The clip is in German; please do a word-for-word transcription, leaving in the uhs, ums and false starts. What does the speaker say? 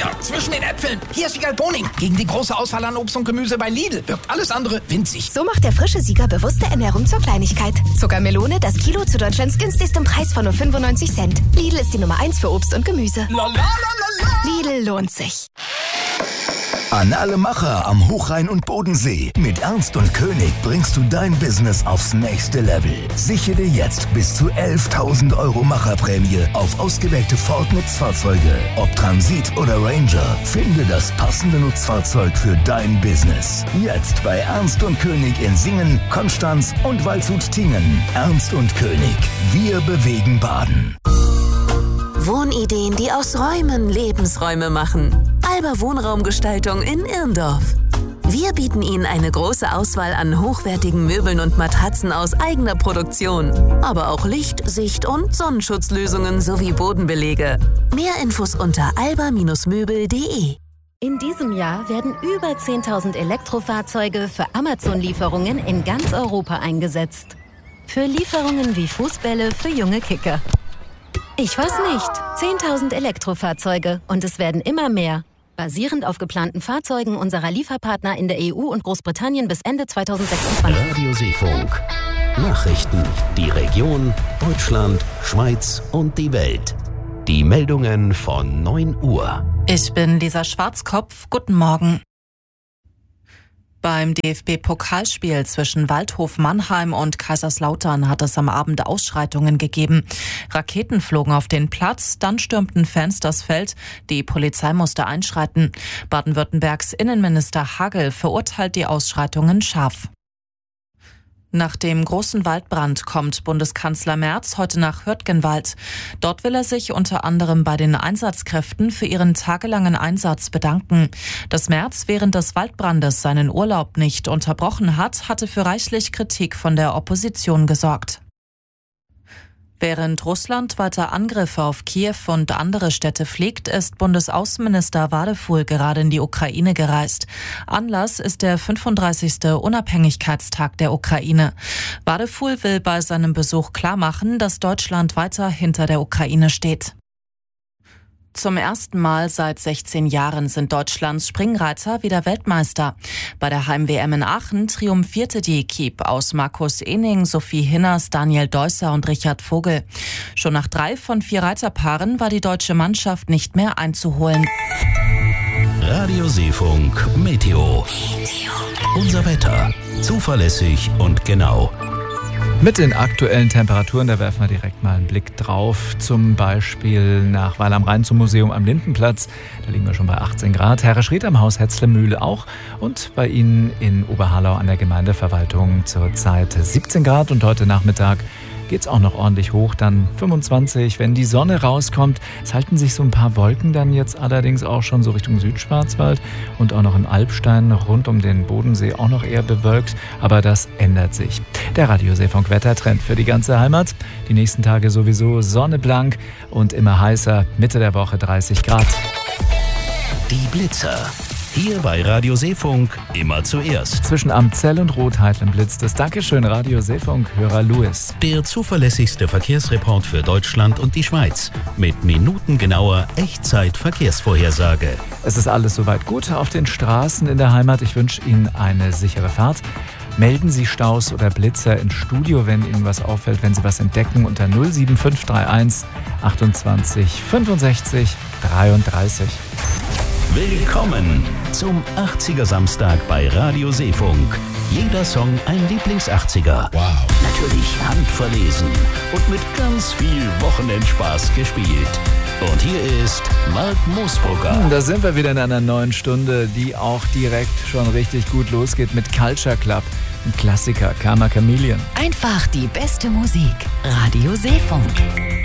Hier, zwischen den Äpfeln. Hier ist Siegerl Boning. Gegen die große Auswahl an Obst und Gemüse bei Lidl wirkt alles andere winzig. So macht der frische Sieger bewusste Ernährung zur Kleinigkeit. Zuckermelone, das Kilo zu Deutschlands günstigstem Preis von nur fünfundneunzig Cent. Lidl ist die Nummer eins für Obst und Gemüse. La, la, la, la, la. Lidl lohnt sich. An alle Macher am Hochrhein und Bodensee. Mit Ernst und König bringst du dein Business aufs nächste Level. Sichere dir jetzt bis zu elftausend Euro Macherprämie auf ausgewählte Ford-Nutzfahrzeuge. Ob Transit oder Ranger, finde das passende Nutzfahrzeug für dein Business. Jetzt bei Ernst und König in Singen, Konstanz und Waldshut-Tiengen. Ernst und König. Wir bewegen Baden. Wohnideen, die aus Räumen Lebensräume machen. Alba Wohnraumgestaltung in Irndorf. Wir bieten Ihnen eine große Auswahl an hochwertigen Möbeln und Matratzen aus eigener Produktion. Aber auch Licht-, Sicht- und Sonnenschutzlösungen sowie Bodenbelege. Mehr Infos unter alba Möbel punkt de. In diesem Jahr werden über zehntausend Elektrofahrzeuge für Amazon-Lieferungen in ganz Europa eingesetzt. Für Lieferungen wie Fußbälle für junge Kicker. Ich weiß nicht. zehntausend Elektrofahrzeuge und es werden immer mehr. Basierend auf geplanten Fahrzeugen unserer Lieferpartner in der E U und Großbritannien bis Ende zweitausendsechsundzwanzig. Radio Seefunk. Nachrichten, die Region, Deutschland, Schweiz und die Welt. Die Meldungen von neun Uhr. Ich bin Lisa Schwarzkopf. Guten Morgen. Beim D F B-Pokalspiel zwischen Waldhof Mannheim und Kaiserslautern hat es am Abend Ausschreitungen gegeben. Raketen flogen auf den Platz, dann stürmten Fans das Feld. Die Polizei musste einschreiten. Baden-Württembergs Innenminister Hagel verurteilt die Ausschreitungen scharf. Nach dem großen Waldbrand kommt Bundeskanzler Merz heute nach Hürtgenwald. Dort will er sich unter anderem bei den Einsatzkräften für ihren tagelangen Einsatz bedanken. Dass Merz während des Waldbrandes seinen Urlaub nicht unterbrochen hat, hatte für reichlich Kritik von der Opposition gesorgt. Während Russland weiter Angriffe auf Kiew und andere Städte fliegt, ist Bundesaußenminister Wadefuhl gerade in die Ukraine gereist. Anlass ist der fünfunddreißigste Unabhängigkeitstag der Ukraine. Wadefuhl will bei seinem Besuch klarmachen, dass Deutschland weiter hinter der Ukraine steht. Zum ersten Mal seit sechzehn Jahren sind Deutschlands Springreiter wieder Weltmeister. Bei der Heim-W M in Aachen triumphierte die Equipe aus Markus Ening, Sophie Hinners, Daniel Deusser und Richard Vogel. Schon nach drei von vier Reiterpaaren war die deutsche Mannschaft nicht mehr einzuholen. Radio Seefunk Meteo. Unser Wetter. Zuverlässig und genau. Mit den aktuellen Temperaturen, da werfen wir direkt mal einen Blick drauf. Zum Beispiel nach Weil am Rhein zum Museum am Lindenplatz. Da liegen wir schon bei achtzehn Grad. Herrisch Ried am Haus Hetzlemühle auch. Und bei Ihnen in Oberhallau an der Gemeindeverwaltung zurzeit siebzehn Grad. Und heute Nachmittag geht es auch noch ordentlich hoch, dann fünfundzwanzig, wenn die Sonne rauskommt. Es halten sich so ein paar Wolken dann jetzt allerdings auch schon so Richtung Südschwarzwald und auch noch in Alpstein rund um den Bodensee auch noch eher bewölkt, aber das ändert sich. Der Radio Seefunk Wettertrend für die ganze Heimat. Die nächsten Tage sowieso Sonne blank und immer heißer, Mitte der Woche dreißig Grad. Die Blitzer. Hier bei Radio Seefunk immer zuerst. Zwischen Amzell und Rotheitlen blitzt es. Dankeschön, Radio Seefunk, Hörer Louis. Der zuverlässigste Verkehrsreport für Deutschland und die Schweiz. Mit minutengenauer Echtzeit-Verkehrsvorhersage. Es ist alles soweit gut auf den Straßen in der Heimat. Ich wünsche Ihnen eine sichere Fahrt. Melden Sie Staus oder Blitzer ins Studio, wenn Ihnen was auffällt, wenn Sie was entdecken, unter null sieben fünf drei eins achtundzwanzig fünfundsechzig dreiunddreißig. Willkommen zum achtziger Samstag bei Radio Seefunk. Jeder Song ein Lieblings-achtziger. Wow. Natürlich handverlesen und mit ganz viel Wochenendspaß gespielt. Und hier ist Mark Moosbrugger. Da sind wir wieder in einer neuen Stunde, die auch direkt schon richtig gut losgeht mit Culture Club. Ein Klassiker, Karma Chameleon. Einfach die beste Musik. Radio Seefunk.